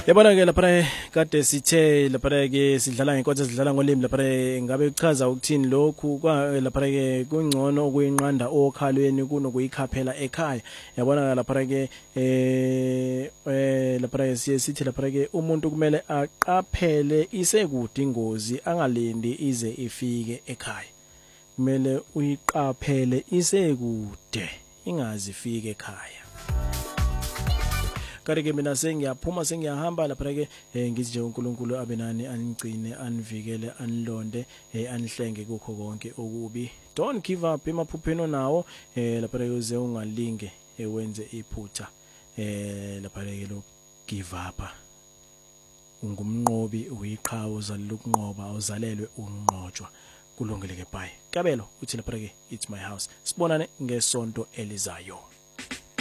Yabona ke lapha kade sithe lapha ke sidlala ngenkonzo sidlala ngolimi lapha ngabe uchaza ukuthini lokhu lapha ke kungcono ukuyinqanda okhalweni kunokuyikhaphela ekhaya. Yabona lapha ke lapha sithi lapha ke umuntu kumele aqaphele isekude ingozi angalindi ize ifike ekhaya. Kumele uyiqaphele isekude ingazi ifike ekhaya. Kanti-ke mina sengiyaphuma sengiyahamba lapha ke ngithi nje uNkulunkulu abenani anigcine anivikele anilonde anihlenge kukho konke okubi. Don't give up emaphupheni nawo lapha ke uze ungalinge wenze iphutha lapha ke lo give up ungumnqobi uyiqhawe uzalile ukunqoba uzalelwe unqotshwa kulungile ke bye. Kabelo uthi lapha ke it's my house. Sibonane ngesonto elizayo.